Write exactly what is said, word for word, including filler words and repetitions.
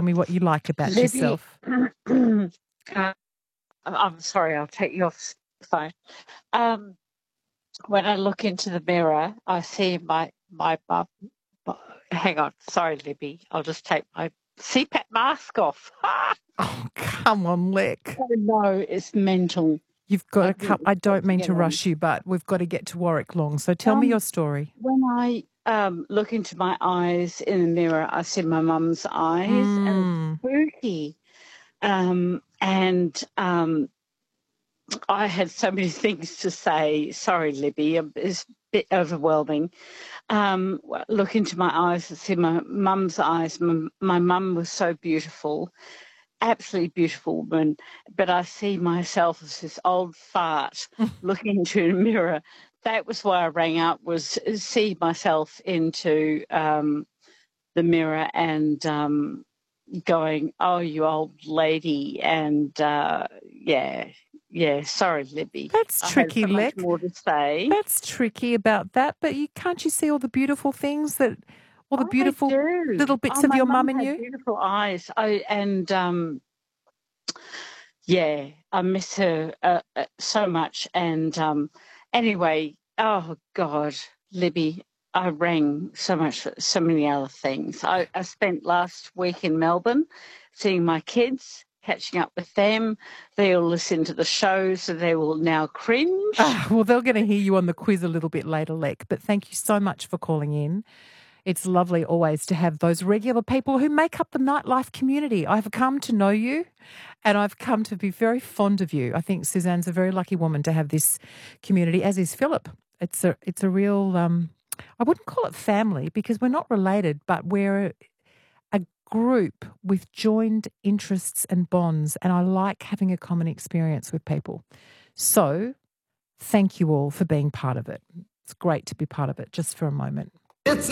Tell me what you like about Libby, yourself. uh, I'm sorry, I'll take you off the phone. Um, when I look into the mirror, I see my my mum. Hang on, sorry, Libby. I'll just take my C PAP mask off. Oh, come on, Lick. Oh no, it's mental. You've got I to come. think I it's got don't mean get to on. rush you, but we've got to get to Warwick Long. So tell me Um, your story. when I um look into my eyes in the mirror, I see my mum's eyes, and Mm. it's spooky. Um, and um, I had so many things to say. Sorry, Libby, it's a bit overwhelming. Um, look into my eyes and see my mum's eyes. My, my mum was so beautiful, absolutely beautiful woman, but I see myself as this old fart looking into a mirror. That was why I rang up, was see myself into um, the mirror and um, going, oh, you old lady. And uh, yeah, yeah, sorry, Libby. That's I had tricky, so much Lick. more to say. That's tricky about that, but you can't you see all the beautiful things that, all the I beautiful do. little bits Oh, of my your mum mum in had you? beautiful eyes. I and um, yeah, I miss her uh, uh, so much. And um, anyway, oh God, Libby, I rang so much for so many other things. I, I spent last week in Melbourne seeing my kids, catching up with them. They all listen to the show, so they will now cringe. Ah, well, they're going to hear you on the quiz a little bit later, Lick, but thank you so much for calling in. It's lovely always to have those regular people who make up the nightlife community. I've come to know you and I've come to be very fond of you. I think Suzanne's a very lucky woman to have this community, as is Philip. It's a it's a real, um, I wouldn't call it family because we're not related, but we're a group with joined interests and bonds, and I like having a common experience with people. So thank you all for being part of it. It's great to be part of it just for a moment. It's